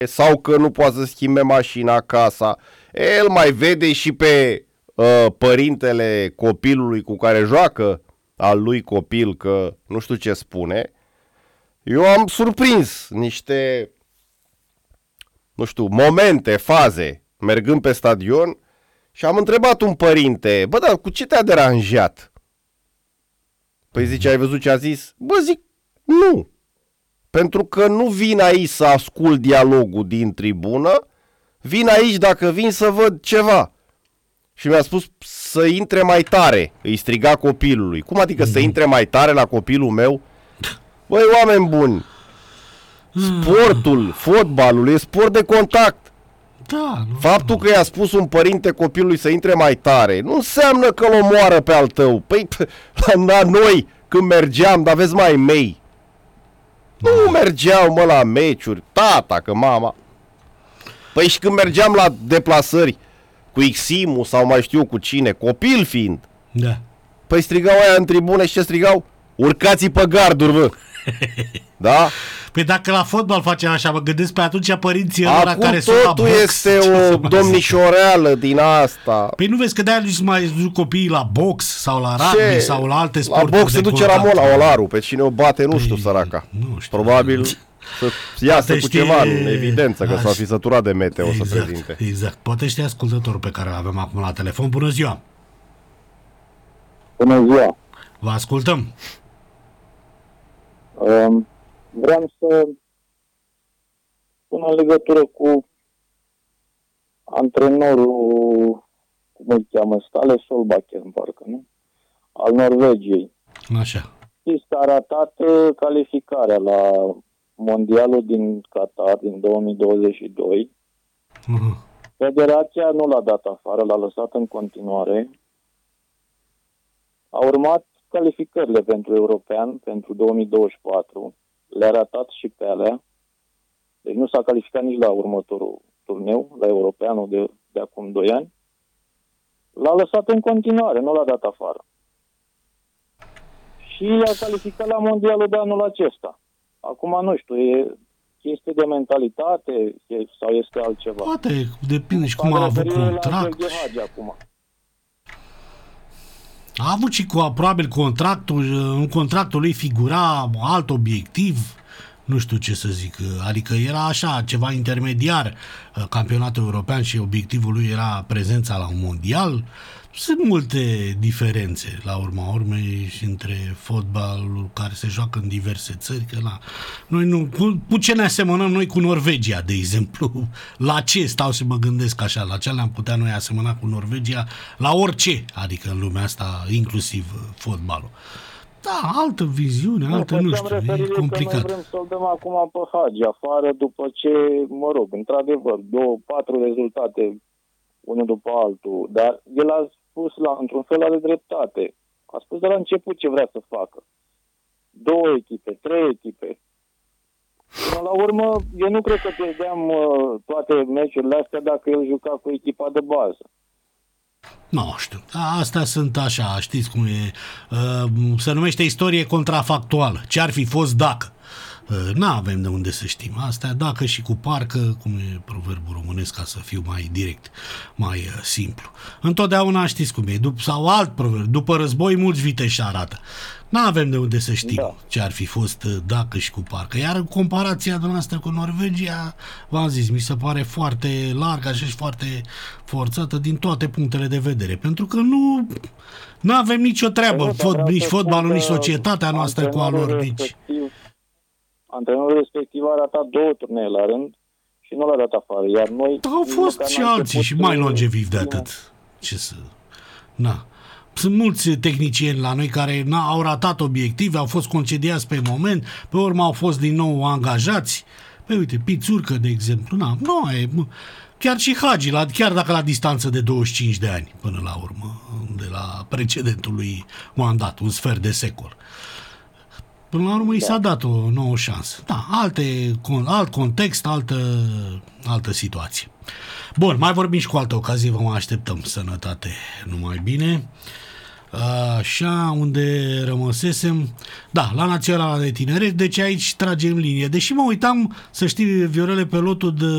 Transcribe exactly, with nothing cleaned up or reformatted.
sau că nu poate să schimbe mașina, casa. El mai vede și pe uh, părintele copilului cu care joacă, al lui copil, că nu știu ce spune. Eu am surprins niște, nu știu, momente, faze, mergând pe stadion și am întrebat un părinte, bă, dar cu ce te-a deranjat? Păi zice, ai văzut ce a zis? Bă, zic, nu. Pentru că nu vin aici să ascult dialogul din tribună, vin aici dacă vin să văd ceva. Și mi-a spus să intre mai tare, îi striga copilului. Cum adică mm-hmm. să intre mai tare la copilul meu? Băi, oameni buni, sportul, fotbalul e sport de contact. Da, nu, Faptul nu. că i-a spus un părinte copilului să intre mai tare nu înseamnă că îl omoară pe al tău. Păi la noi când mergeam, dar vezi mai mei, nu mergeau, mă, la meciuri, tata, că mama. Păi și când mergeam la deplasări cu Iximu sau mai știu cu cine, copil fiind, Da. păi strigau aia în tribune și ce strigau? Urcați pe garduri, bă. Da? Păi dacă la fotbal facem așa, mă gândesc pe atunci părinții ăla Acum care sunt la totul box, este ce o să mai domnișoreală din asta. Păi nu vezi că de-aia nu mai duc copiii la box sau la rugby Ce? sau la alte La sporturi box se de duce contact. Ramona Olaru, pe cine o bate, nu Păi, știu, săraca. nu știu. Probabil să iasă Poate cu știe- ceva în evidență, că Aș- s-a fi săturat de meteo exact, să prezinte. Exact. Poate știe ascultătorul pe care îl avem acum la telefon. Bună ziua! Bună ziua! Vă ascultăm! Um, vreau să pun în legătură cu antrenorul, cum îl cheamă, Stale Solbacher, parcă, nu? Al Norvegiei. Așa. Știți că a ratat uh, calificarea la mondialul din Qatar din două mii douăzeci și doi. Uh-huh. Federația nu l-a dat afară, l-a lăsat în continuare. A urmat calificările pentru european pentru două mii douăzeci și patru. Le-a ratat și pe alea. Deci nu s-a calificat nici la următorul turneu, la europeanul de, de acum doi ani. L-a lăsat în continuare, nu l-a dat afară. Și a calificat la mondialul de anul acesta. Acum nu știu, e chestie de mentalitate e, sau este altceva. Poate, depinde și cum a avut contract. Acum. A avut și cu, probabil contractul, în contractul lui figura alt obiectiv, nu știu ce să zic, adică era așa, ceva intermediar, campionatul european și obiectivul lui era prezența la un mondial. Sunt multe diferențe la urma urmei și între fotbalul care se joacă în diverse țări, că na, noi nu, cu, cu ce ne asemănăm noi cu Norvegia, de exemplu? La ce stau să mă gândesc așa? La ce ne-am putea noi asemăna cu Norvegia? La orice, adică în lumea asta, inclusiv fotbalul. Da, altă viziune, altă, nu, nu știu, e complicat. Că noi vrem să-l dăm acum pe Hagi afară după ce, mă rog, într-adevăr, două, patru rezultate, unul după altul, dar el a spus, la, într-un fel, are dreptate. A spus de la început ce vrea să facă. Două echipe, trei echipe. Până la urmă, eu nu cred că pierdeam uh, toate meciurile astea dacă el juca cu echipa de bază. Nu știu. Astea sunt așa, știți cum e. Se numește istorie contrafactuală. Ce ar fi fost dacă? N-avem de unde să știm. Astea dacă și cu parcă, cum e proverbul românesc, ca să fiu mai direct, mai simplu. Întotdeauna știți cum e. Sau alt proverb. După război mulți viteși arată. N-avem de unde să știm da. ce ar fi fost dacă și cu parcă. Iar comparația noastră cu Norvegia, v-am zis, mi se pare foarte largă și foarte forțată din toate punctele de vedere. Pentru că nu nu avem nicio treabă, nu, fot, nici fotbalul, nici societatea noastră cu a lor. Nici... Antrenorul respectiv a ratat două turnee la rând și nu l-a dat afară. Iar noi... Au fost și alții și mai longevivi de atât. Ce să... Na. Sunt mulți tehnicieni la noi care au ratat obiective, au fost concediați pe moment, pe urmă au fost din nou angajați. Păi uite, Pițurcă, de exemplu, na, nu e... Chiar și Hagi, la, chiar dacă la distanță de douăzeci și cinci de ani până la urmă, de la precedentul lui mandat, un sfert de secol. Până la urmă da. i s-a dat o nouă șansă. Da, alte, alt context, altă, altă situație. Bun, mai vorbim și cu altă ocazie, vă mai așteptăm. Sănătate, numai bine. Așa, unde rămăsesem? Da, la Naționala de Tineret, deci aici tragem linie. Deși mă uitam, să știi, Viorele, pe lotul de